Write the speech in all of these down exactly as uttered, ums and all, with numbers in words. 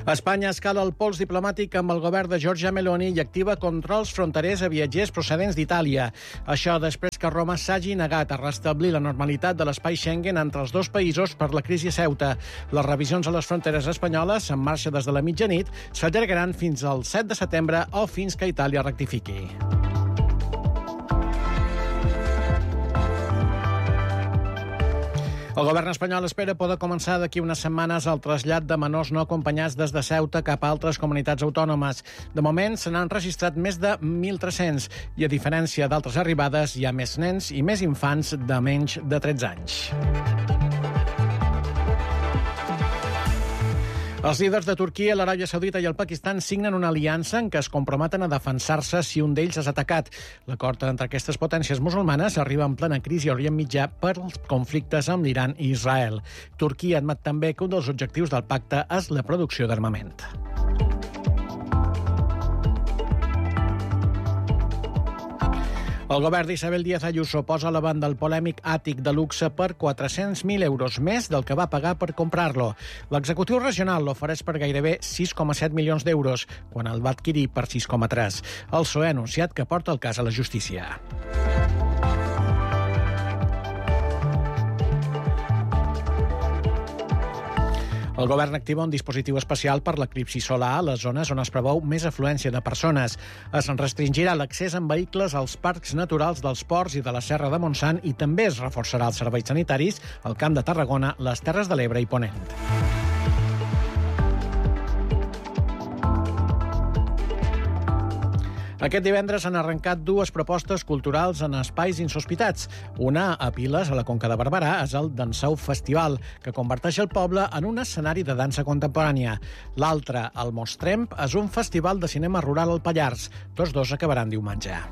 Espanya escala el pols diplomàtic amb el govern de Giorgia Meloni i activa controls fronterers a viatgers procedents d'Itàlia. Això després que Roma s'hagi negat a restablir la normalitat de l'espai Schengen entre els dos països per la crisi a Ceuta. Les revisions a les fronteres espanyoles, en marxa des de la mitjanit, s'allargaran fins al set de setembre o fins que Itàlia rectifiqui. El govern espanyol espera poder començar d'aquí unes setmanes el trasllat de menors no acompanyats des de Ceuta cap a altres comunitats autònomes. De moment, se n'han registrat més de mil tres-cents i, a diferència d'altres arribades, hi ha més nens i més infants de menys de tretze anys. Els líders de Turquia, l'Aràbia Saudita i el Pakistan signen una aliança en què es comprometen a defensar-se si un d'ells és atacat. L'acord entre aquestes potències musulmanes arriba en plena crisi a Orient Mitjà per als conflictes amb l'Iran i Israel. Turquia admet també que un dels objectius del pacte és la producció d'armament. El govern d'Isabel Díaz Ayuso posa a la venda el polèmic àtic de luxe per quatre-cents mil euros més del que va pagar per comprar-lo. L'executiu regional l'ofereix per gairebé sis coma set milions d'euros, quan el va adquirir per sis coma tres. El P S O E ha anunciat que porta el cas a la justícia. El govern activa un dispositiu especial per l'eclipsi solar a les zones on es preveu més afluència de persones. Es restringirà l'accés en vehicles als parcs naturals dels Ports i de la Serra de Montsant i també es reforçarà els serveis sanitaris al Camp de Tarragona, les Terres de l'Ebre i Ponent. Aquest divendres han arrencat dues propostes culturals en espais insospitats. Una, a Piles, a la Conca de Barberà, és el Danseu Festival, que converteix el poble en un escenari de dansa contemporània. L'altra, el Mostremp, és un festival de cinema rural al Pallars. Tots dos acabaran diumenge.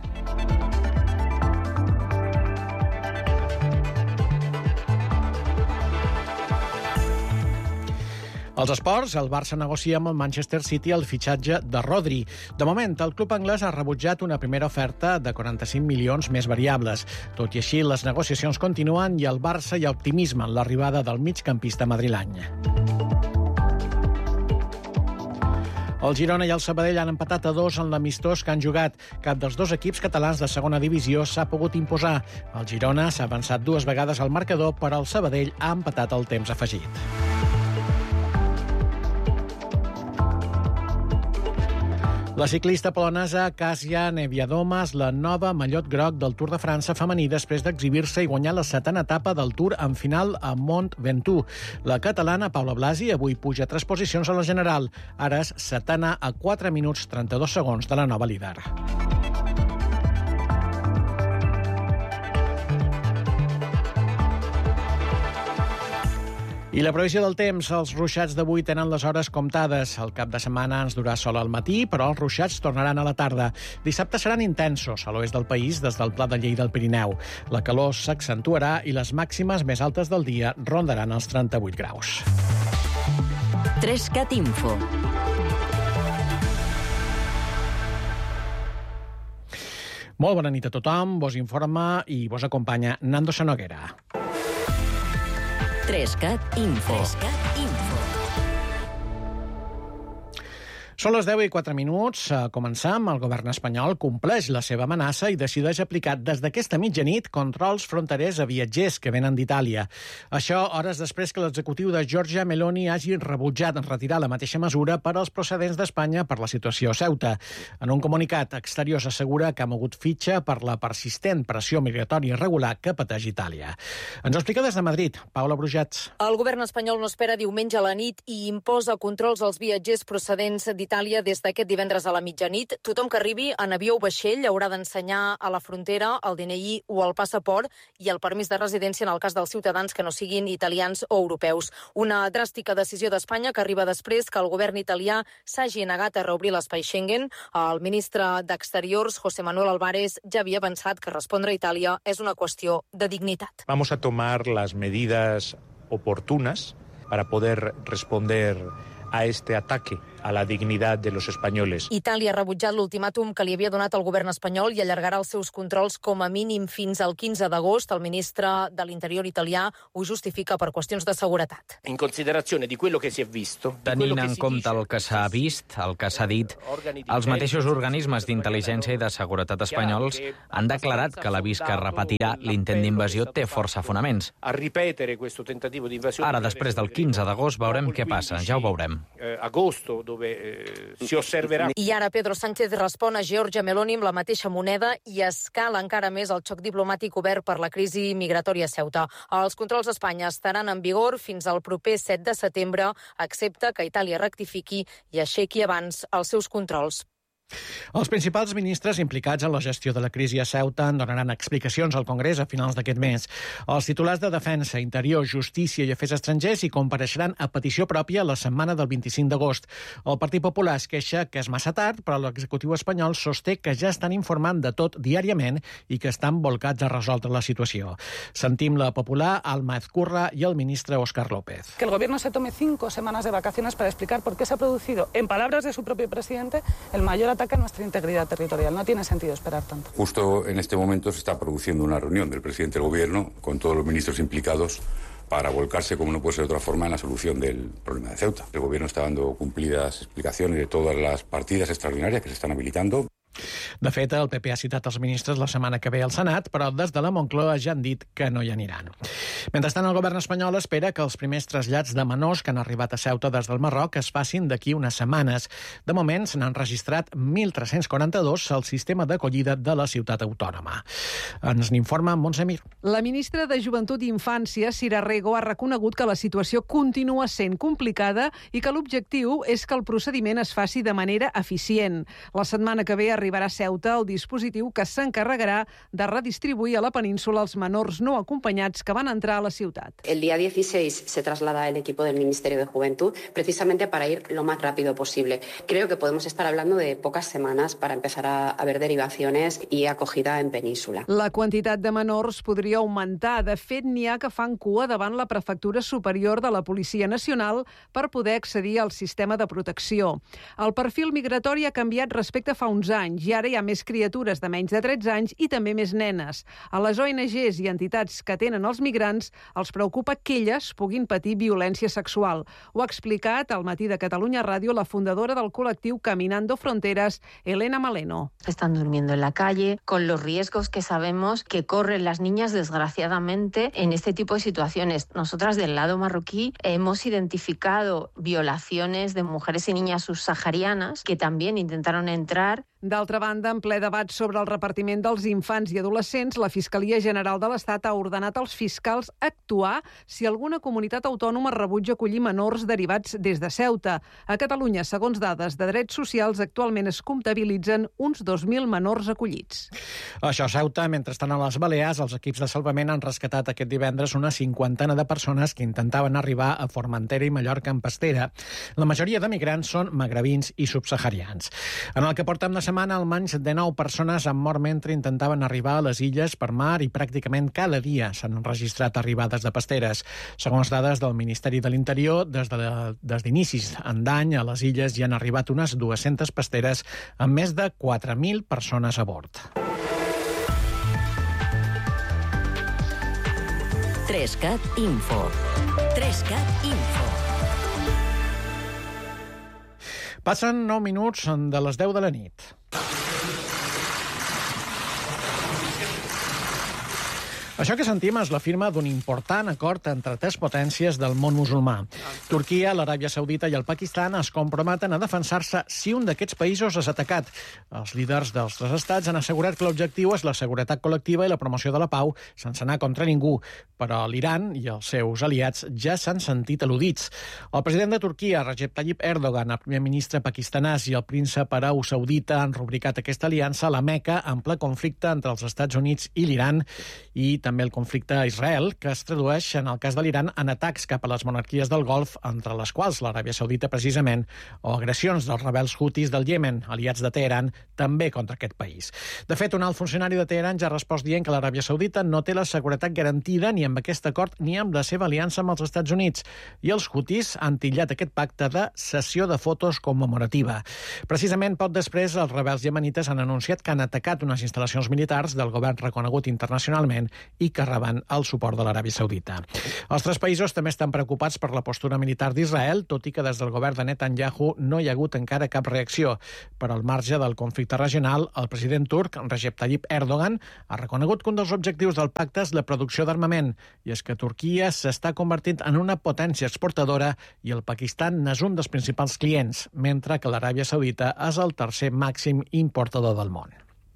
Els esports, el Barça negocia amb el Manchester City el fitxatge de Rodri. De moment, el club anglès ha rebutjat una primera oferta de quaranta-cinc milions més variables. Tot i així, les negociacions continuen i al Barça hi ha optimisme en l'arribada del migcampista madrileny. El Girona i el Sabadell han empatat a dos en l'amistós que han jugat. Cap dels dos equips catalans de segona divisió s'ha pogut imposar. El Girona s'ha avançat dues vegades al marcador, però el Sabadell ha empatat el temps afegit. La ciclista polonesa Kasia Niewiadoma és la nova mallot groc del Tour de França femení després d'exhibir-se i guanyar la setena etapa del Tour en final a Mont Ventoux. La catalana Paula Blasi avui puja tres posicions a la general. Ara és setena a quatre minuts trenta-dos segons de la nova líder. I la previsió del temps, els ruixats d'avui tenen les hores comptades. El cap de setmana ens durà sol al matí, però els ruixats tornaran a la tarda. Dissabte seran intensos a l'oest del país, des del Pla de Lleida al Pirineu. La calor s'accentuarà i les màximes més altes del dia rondaran els trenta-vuit graus. tres cat Info. Molt bona nit a tothom, vos informa i vos acompanya Nando Sanoguera. tres cat Info. tres cat Info. Són les deu i quatre minuts. A començar, el govern espanyol compleix la seva amenaça i decideix aplicar des d'aquesta mitjanit controls fronterers a viatgers que venen d'Itàlia. Això hores després que l'executiu de Giorgia Meloni hagi rebutjat retirar la mateixa mesura per als procedents d'Espanya per la situació a Ceuta. En un comunicat, Exteriors assegura que ha mogut fitxa per la persistent pressió migratòria irregular que pateix Itàlia. Ens ho explica des de Madrid, Paula Brujats. El govern espanyol no espera diumenge a la nit i imposa controls als viatgers procedents d'Itàlia Itàlia des d'aquest divendres a la mitjanit. Tothom que arribi en avió o vaixell haurà d'ensenyar a la frontera el D N I o el passaport i el permís de residència en el cas dels ciutadans que no siguin italians o europeus. Una dràstica decisió d'Espanya que arriba després que el govern italià s'hagi negat a reobrir l'espai Schengen. El ministre d'Exteriors, José Manuel Álvarez, ja havia pensat que respondre a Itàlia és una qüestió de dignitat. Vamos a tomar las medidas oportunas para poder responder a este ataque a la dignidad de los españoles. Itàlia ha rebutjat l'ultimàtum que li havia donat el govern espanyol i allargarà els seus controls com a mínim fins al quinze d'agost. El ministre de l'Interior italià ho justifica per qüestions de seguretat. In considerazione di quello che si è visto, tenint en compte el que s'ha vist, el que s'ha dit, els mateixos organismes d'intel·ligència i de seguretat espanyols han declarat que l'avís que repetirà l'intent d'invasió té força fonaments. Ara, després del quinze d'agost, veurem què passa, ja ho veurem. I ara Pedro Sánchez respon a Giorgia Meloni amb la mateixa moneda i escala encara més el xoc diplomàtic obert per la crisi migratòria a Ceuta. Els controls a Espanya estaran en vigor fins al proper set de setembre, excepte que Itàlia rectifiqui i aixequi abans els seus controls. Els principals ministres implicats en la gestió de la crisi a Ceuta en donaran explicacions al Congrés a finals d'aquest mes. Els titulars de Defensa, Interior, Justícia i Afers Estrangers hi compareixeran a petició pròpia la setmana del vint-i-cinc d'agost. El Partit Popular es queixa que és massa tard, però l'executiu espanyol sosté que ja estan informant de tot diàriament i que estan volcats a resoldre la situació. Sentim la Popular, Alma Ezcurra i el ministre Óscar López. Que el gobierno se tome cinco semanas de vacaciones para explicar por qué se ha producido, en palabras de su propio presidente, el mayor ataque a nuestra integridad territorial. No tiene sentido esperar tanto. Justo en este momento se está produciendo una reunión del presidente del Gobierno con todos los ministros implicados para volcarse, como no puede ser de otra forma, en la solución del problema de Ceuta. El Gobierno está dando cumplidas explicacions de todas las partidas extraordinàries que se están habilitando. De fet, el P P ha citat els ministres la setmana que ve al Senat, però des de la Moncloa ja han dit que no hi aniran. Mentrestant, el govern espanyol espera que els primers trasllats de menors que han arribat a Ceuta des del Marroc es facin d'aquí unes setmanes. De moment, se n'han registrat mil tres-cents quaranta-dos al sistema d'acollida de la ciutat autònoma. Ens n'informa Montse Mir. La ministra de Joventut i Infància, Sira Rego, ha reconegut que la situació continua sent complicada i que l'objectiu és que el procediment es faci de manera eficient. La setmana que ve arribarà a Ceuta el dispositiu que s'encarregarà de redistribuir a la península els menors no acompanyats que van entrar a la ciutat. El día dieciséis se traslada el equipo del Ministerio de Juventud precisamente para ir lo más rápido posible. Creo que podemos estar hablando de pocas semanas para empezar a, a ver derivaciones y acogida en península. La quantitat de menors podria augmentar. De fet, n'hi ha que fan cua davant la Prefectura Superior de la Policia Nacional per poder accedir al sistema de protecció. El perfil migratori ha canviat respecte a fa uns anys i ara hi ha més criatures de menys de tretze anys i també més nenes. A les O N Ges i entitats que atenen els migrants els preocupa que elles puguin patir violència sexual. Ho ha explicat al Matí de Catalunya Ràdio la fundadora del col·lectiu Caminando Fronteras, Elena Maleno. Están durmiendo en la calle con los riesgos que sabemos que corren las niñas desgraciadamente en este tipo de situaciones. Nosotras del lado marroquí hemos identificado violaciones de mujeres y niñas subsaharianas que también intentaron entrar. D'altra banda, en ple debat sobre el repartiment dels infants i adolescents, la Fiscalia General de l'Estat ha ordenat als fiscals actuar si alguna comunitat autònoma rebutja acollir menors derivats des de Ceuta. A Catalunya, segons dades de drets socials, actualment es comptabilitzen uns dos mil menors acollits. Això a Ceuta. Mentrestant, a les Balears, els equips de salvament han rescatat aquest divendres una cinquantena de persones que intentaven arribar a Formentera i Mallorca en pastera. La majoria de migrants són magrebins i subsaharians. En el que portem de setmana, almenys dinou persones han mort mentre intentaven arribar a les illes per mar i pràcticament cada dia s'han enregistrat arribades de pasteres. Segons dades del Ministeri de l'Interior, des de, des d'inicis d'any a les illes hi han arribat unes dues-centes pasteres amb més de quatre mil persones a bord. Trescat Info. Trescat Info. Passen nou minuts de les deu de la nit. Això que sentim és la firma d'un important acord entre tres potències del món musulmà. Turquia, l'Aràbia Saudita i el Pakistan es comprometen a defensar-se si un d'aquests països és atacat. Els líders dels tres estats han assegurat que l'objectiu és la seguretat col·lectiva i la promoció de la pau sense anar contra ningú, però l'Iran i els seus aliats ja s'han sentit al·ludits. El president de Turquia, Recep Tayyip Erdogan, el primer ministre pakistanès i el príncep hereu saudita han rubricat aquesta aliança a la Meca en ple conflicte entre els Estats Units i l'Iran i també també el conflicte a Israel, que es tradueix, en el cas de l'Iran, en atacs cap a les monarquies del Golf, entre les quals l'Aràbia Saudita, precisament, o agressions dels rebels hutis del Iemen, aliats de Teheran, també contra aquest país. De fet, un alt funcionari de Teheran ja ha respost dient que l'Aràbia Saudita no té la seguretat garantida ni amb aquest acord ni amb la seva aliança amb els Estats Units, i els hutis han titllat aquest pacte de sessió de fotos commemorativa. Precisament, poc després, els rebels iemenites han anunciat que han atacat unes instal·lacions militars del govern reconegut internacionalment i que reben el suport de l'Aràbia Saudita. Els tres països també estan preocupats per la postura militar d'Israel, tot i que des del govern de Netanyahu no hi ha hagut encara cap reacció. Per al marge del conflicte regional, el president turc, Recep Tayyip Erdogan, ha reconegut que un dels objectius del pacte és la producció d'armament, i és que Turquia s'està convertint en una potència exportadora i el Pakistan n'és un dels principals clients, mentre que l'Aràbia Saudita és el tercer màxim importador del món.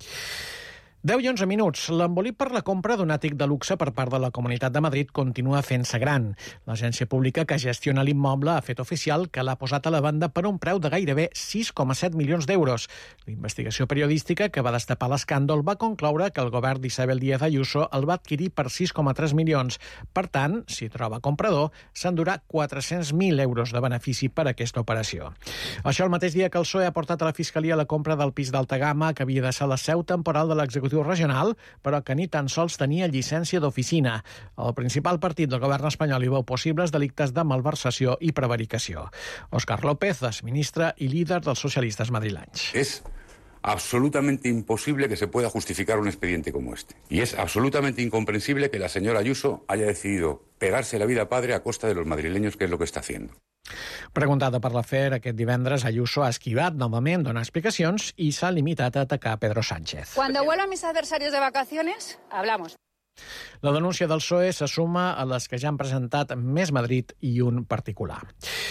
deu i onze minuts. L'embolit per la compra d'un àtic de luxe per part de la Comunitat de Madrid continua fent-se gran. L'agència pública que gestiona l'immoble ha fet oficial que l'ha posat a la venda per un preu de gairebé sis coma set milions d'euros. La investigació periodística que va destapar l'escàndol va concloure que el govern d'Isabel Díaz Ayuso el va adquirir per sis coma tres milions. Per tant, si troba comprador, s'endurà quatre-cents mil euros de benefici per aquesta operació. Això el mateix dia que el P S O E ha portat a la Fiscalia la compra del pis d'alta gamma que havia de ser la seu temporal de l'executiu regional, però que ni tan sols tenia llicència d'oficina. El principal partit del govern espanyol hi veu possibles delictes de malversació i prevaricació. Óscar López és ministre i líder dels socialistes madrilenys. Es absolutamente imposible que se pueda justificar un expediente como este. Y es absolutamente incomprensible que la señora Ayuso haya decidido pegarse la vida padre a costa de los madrileños, que es lo que está haciendo. Preguntada per l'afer aquest divendres, Ayuso ha esquivat novament donar explicacions i s'ha limitat a atacar Pedro Sánchez. Cuando vuelvan mis adversarios de vacaciones, hablamos. La denúncia del P S O E se suma a les que ja han presentat Més Madrid i un particular.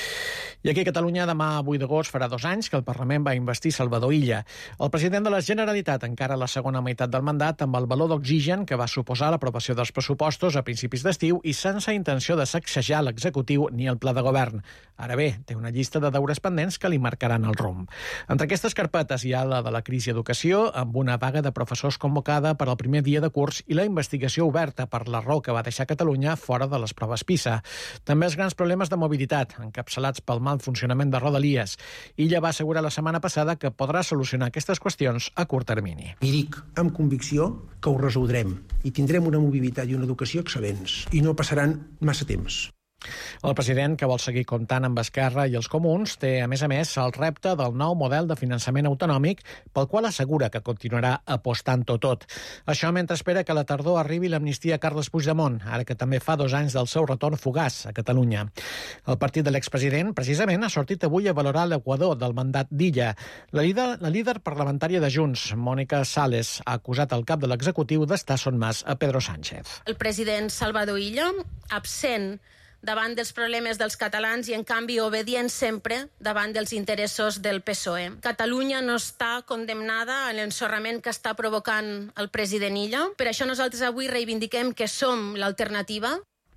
I aquí a Catalunya, demà vuit d'agost, farà dos anys que el Parlament va investir Salvador Illa. El president de la Generalitat encara la segona meitat del mandat amb el valor d'oxigen que va suposar l'aprovació dels pressupostos a principis d'estiu i sense intenció de sacsejar l'executiu ni el pla de govern. Ara bé, té una llista de deures pendents que li marcaran el rumb. Entre aquestes carpetes hi ha la de la crisi educació, amb una vaga de professors convocada per al primer dia de curs i la investigació oberta per l'error que va deixar Catalunya fora de les proves PISA. També els grans problemes de mobilitat, encapçalats pel mal funcionament de Rodalies. Illa va assegurar la setmana passada que podrà solucionar aquestes qüestions a curt termini. I dic amb convicció que ho resoldrem i tindrem una mobilitat i una educació excel·lents i no passaran massa temps. El president, que vol seguir comptant amb Esquerra i els comuns, té, a més a més, el repte del nou model de finançament autonòmic, pel qual assegura que continuarà apostant-ho tot. Això mentre espera que a la tardor arribi l'amnistia a Carles Puigdemont, ara que també fa dos anys del seu retorn fugaç a Catalunya. El partit de l'expresident, precisament, ha sortit avui a valorar l'equador del mandat d'Illa. La líder, la líder parlamentària de Junts, Mònica Sales, ha acusat el cap de l'executiu d'estar sotmès a Pedro Sánchez. El president Salvador Illa, absent davant dels problemes dels catalans i, en canvi, obedient sempre davant dels interessos del P S O E. Catalunya no està condemnada a l'ensorrament que està provocant el president Illa. Per això nosaltres avui reivindiquem que som l'alternativa.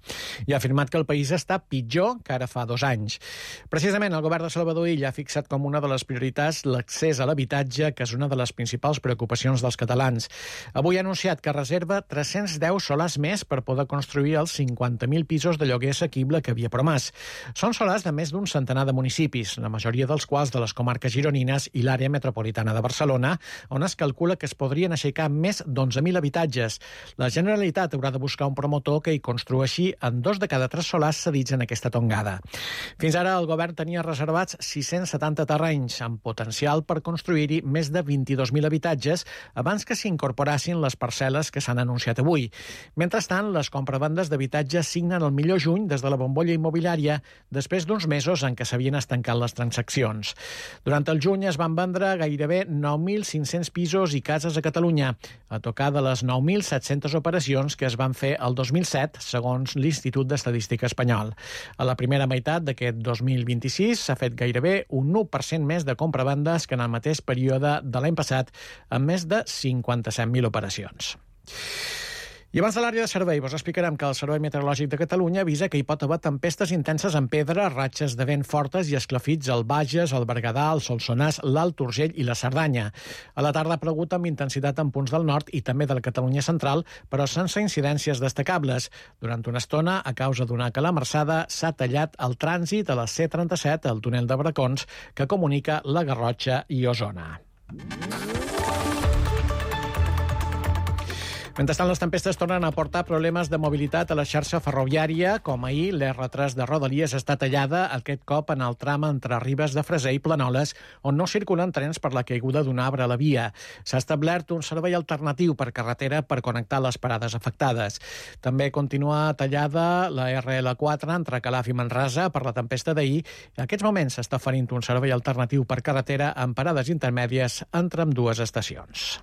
I ha afirmat que el país està pitjor que ara fa dos anys. Precisament, el govern de Salvador Illa ha fixat com una de les prioritats l'accés a l'habitatge, que és una de les principals preocupacions dels catalans. Avui ha anunciat que reserva tres-cents deu solars més per poder construir els cinquanta mil pisos de lloguer assequible que havia promès. Són solars de més d'un centenar de municipis, la majoria dels quals de les comarques gironines i l'àrea metropolitana de Barcelona, on es calcula que es podrien aixecar més d'onze mil habitatges. La Generalitat haurà de buscar un promotor que hi construeixi en dos de cada tres solars cedits en aquesta tongada. Fins ara el govern tenia reservats sis-cents setanta terrenys, amb potencial per construir-hi més de vint-i-dos mil habitatges abans que s'incorporassin les parcel·les que s'han anunciat avui. Mentrestant, les compravendes d'habitatges signen el millor juny des de la bombolla immobiliària, després d'uns mesos en què s'havien estancat les transaccions. Durant el juny es van vendre gairebé nou mil cinc-cents pisos i cases a Catalunya, a tocar de les nou mil set-centes operacions que es van fer el dos mil set, segons l'Institut d'Estadística Espanyol. A la primera meitat d'aquest dos mil vint-i-sis s'ha fet gairebé un u per cent més de compravendes que en el mateix període de l'any passat, amb més de cinquanta-set mil operacions. I abans de l'àrea de servei, vos explicarem que el Servei Meteorològic de Catalunya avisa que hi pot haver tempestes intenses en pedra, ratxes de vent fortes i esclafits al Bages, al Berguedà, al Solsonès, l'Alt Urgell i la Cerdanya. A la tarda ha plogut amb intensitat en punts del nord i també de la Catalunya central, però sense incidències destacables. Durant una estona, a causa d'una calamarsada, s'ha tallat el trànsit a la C trenta-set, al túnel de Bracons, que comunica la Garrotxa i Osona. Mentrestant, les tempestes tornen a portar problemes de mobilitat a la xarxa ferroviària. Com ahir, l'R tres de Rodalies està tallada, aquest cop en el tram entre Ribes de Freser i Planoles, on no circulen trens per la caiguda d'un arbre a la via. S'ha establert un servei alternatiu per carretera per connectar les parades afectades. També continua tallada la R L quatre entre Calaf i Manresa per la tempesta d'ahir. En aquests moments s'està oferint un servei alternatiu per carretera amb parades intermèdies entre ambdues estacions.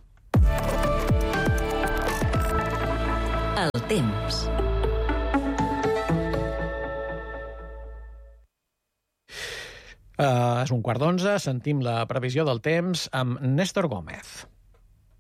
El temps. Uh, és un quart d'onze, sentim la previsió del temps amb Néstor Gómez.